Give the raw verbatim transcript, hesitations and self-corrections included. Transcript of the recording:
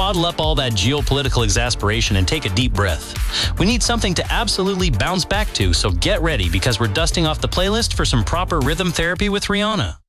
bottle up all that geopolitical exasperation and take a deep breath. We need something to absolutely bounce back to, so get ready because we're dusting off the playlist for some proper rhythm therapy with Rihanna.